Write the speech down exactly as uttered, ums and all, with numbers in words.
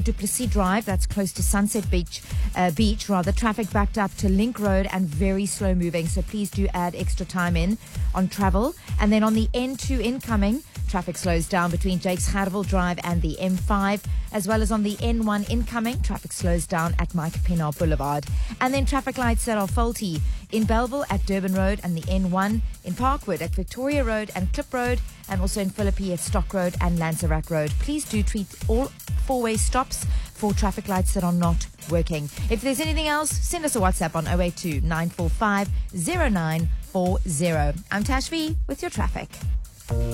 Duplessis Drive, that's close to Sunset Beach, uh, Beach, rather, traffic backed up to Link Road and very slow moving. So please do add extra time in on travel. And then on the N two incoming, traffic slows down between Jakes Gerwel Drive and the M five, as well as on the N one incoming, traffic slows down at Mike Pienaar Boulevard. And then traffic lights that are faulty in Belleville at Durban Road and the N one, in Parkwood at Victoria Road and Klip Road, and also in Philippi at Stock Road and Lanzarote Road. Please do treat all four-way stops for traffic lights that are not working. If there's anything else, send us a WhatsApp on oh eight two, nine four five, oh nine four oh. I'm Tashvi with your traffic.